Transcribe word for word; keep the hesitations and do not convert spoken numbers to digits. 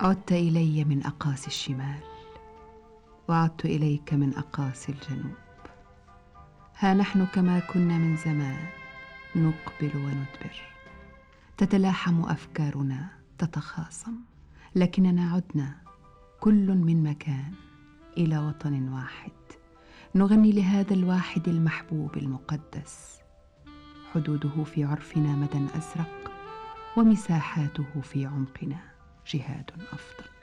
عدت إلي من أقاصي الشمال، وعدت إليك من أقاصي الجنوب. ها نحن كما كنا من زمان، نقبل وندبر، تتلاحم أفكارنا، تتخاصم، لكننا عدنا كل من مكان إلى وطن واحد، نغني لهذا الواحد المحبوب المقدس. حدوده في عرفنا مدى أزرق، ومساحاته في عمقنا جهاد أفضل.